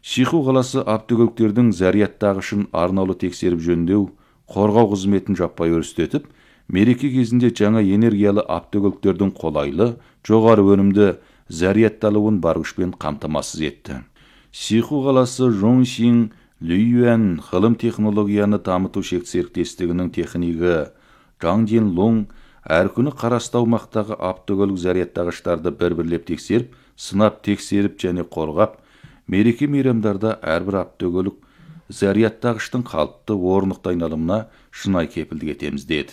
Шиху қаласы автокөліктердің зарядтағышын арнаулы тексеріп жөндеу, қорғау қызметін жаппай өрістетіп, мереке кезінде жаңа энергиялы автокөліктердің қолайлы, жоғары өнімді зарядталуын бар күшпен қамтамасыз етті. Шиху қаласы Жоңшин Лююан ғылым технологияны дамыту шект серіктестігінің технигі Жаң Лоң әр күні қарасты аумақтағы автокөлік зарядтағыштарды бір-бірлеп тексеріп, сынап тексеріп және қорғап, мереке мейрамдарда әрбір автокөлік зарядтағыштың қалыпты орнықты айналымына шынайы кепілдік етеміз деді.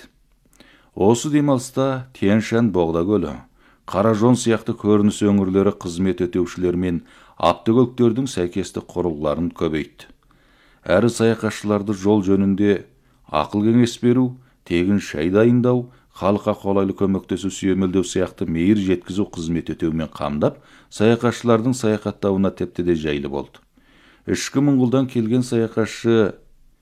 Осы демалыста Тянь-Шань Боғда көлі, Қаражон сияқты көрініс өңірлері қызмет өтеушілер мен автокөліктердің сәйкестік құрылғыларын көбейтті. Әрі саяхатшыларды жол жөнінде ақыл кеңес беру, тегін шай дайындау, халыққа қолайлы көмектесу сүйемелдеу сияқты мейір жеткізу қызмет өтеумен қамдап, саяхатшылардың саяхаттауына тіпті де жайлы болды. Ішкі Моңғолдан келген саяхатшы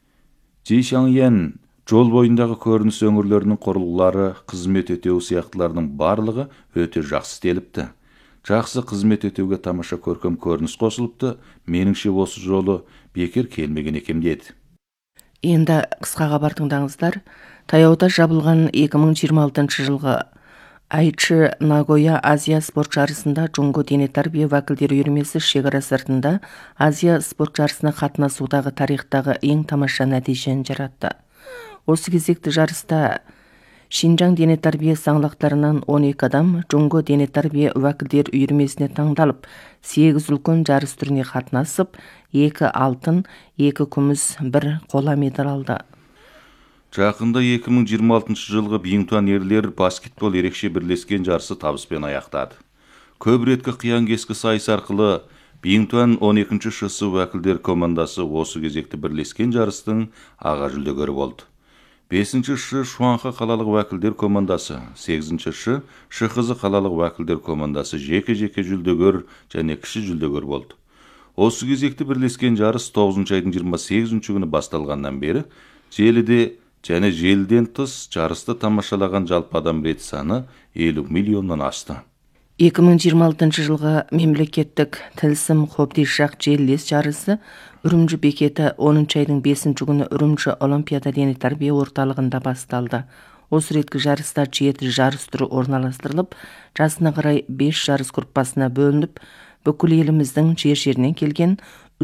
Джи Шаңян жол бойындағы көрініс өңірлерінің құрылғылары, қызмет өтеу сияқтылардың барлығы өте жақсы істеліпті. Жақсы қызмет өтеуге тамаша көркем көрініс қосылыпты, меніңше осы жолы бекер келмеген екем деді. Енді қысқа хабар тыңдаңыздар. Таяуда жабылған 2026 жылғы Айчи Нагоя Азия спорт жарысында Джунго дене тәрбие вәкілдері үйірмесі шекара сыртында Азия спорт жарысына қатынасудағы тарихтағы ең тамаша нәтижені жаратты. Осы кезекті жарыста Шинжаң дене тәрбие саңлақтарынан 12 адам Джунго дене тәрбие вәкілдер үйірмесіне таңдалып, 8 үлкен жарыс түріне қатынасып, 2 алтын, 2 күміс, 1 қола медаль алды. Жақында 2026 жылғы Бингтуан ерлер баскетбол ерекше бірлескен жарысы табыспен аяқтады. Көп реткі қиян-кескі сайыс арқылы Бингтуан 12-ші ШСУ вәкілдер командасы осы кезекті бірлескен жарыстың аға жүлдегері болды. 5-ші Шуанха қалалық вәкілдер командасы, 8-ші Шықызы қалалық вәкілдер командасы жеке-жеке жүлдегер және кіші жүлдегер болды. Осы кезекті бірлескен жарыс 9 айдың 28 күні басталғаннан бері желіде және желден тыс жарысты тамашалаған жалпы адам рет саны 50 миллионнан асты. 2026 жылғы мемлекеттік тылсым қобдишақ желілес жарысы Үрімжі бекеті 10 айдың 5 күні Үрімжі Олимпиада дене тәрбие орталығында басталды. Осы реткі жарыста 7 жарыс түрі орналастырылып, жасына қарай 5 жарыс группасына бөлініп, бүкіл еліміздің жер-жерінен келген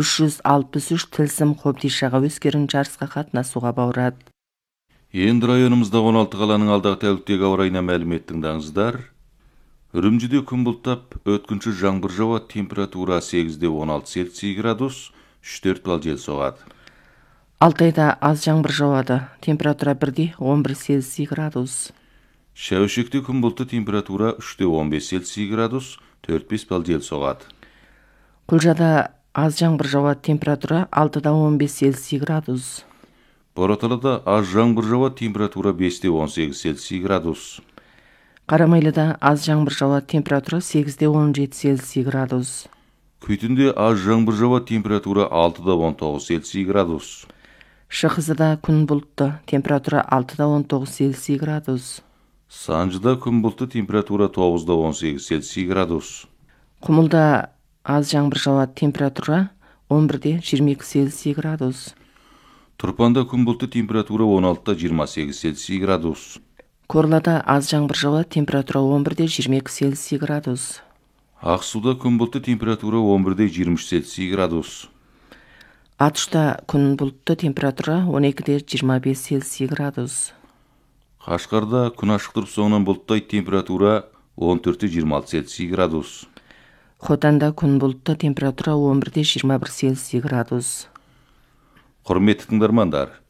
363 тылсым қобдишаға өскерін жарысқа қатынасуға баурады. Енді районымызда 16 қаланың алдағы тәуліктегі ауа райына мәлімет тыңдаңыздар. Үрімжіде күн бұлттап, өткінші жаңбыр жауады, температура 8-16 Цельсий градус, 3-4 балл жел соғады. Алтайда аз жаңбыр жауады, температура 1-11 Цельсий градус. Шәуешекте күн бұлтты, температура 3-15 Цельсий градус, 4-5 балл жел соғады. Құлжада аз жаңбыр жауады, температура 6-15 Цельсий градус. Бораталыда аз жаңбыр жауады, температура 5-18 Цельсий градус. Қарамайлыда аз жаңбыр жауады, температура 8-17 Цельсий градус. Күйтінде аз жаңбыр жауады, температура 6-19 Цельсий градус. Шықызыда күн бұлтты, температура 6-19 Цельсий градус. Санжыда күн бұлтты, температура 9-18 Цельсий градус. Құмылда аз жаңбыр жауады, температура 11-22 Цельсий градус. Тұрпанда күн бұлтты, температура 16-28 Цельсий градус. Корлада аз жаңбыр жауады, температура 11-22 Цельсий градус. Ақсуда күн бұлтты, температура 11-23 Цельсий градус. Атышта күн бұлтты, температура 12-25 Цельсий градус. Қашқарда күн ашық тұрып соңынан бұлттай, температура 14-26 Цельсий градус. Хотанда күн бұлтты, температура 11-21 Цельсий градус. Құрметті тыңдармандар,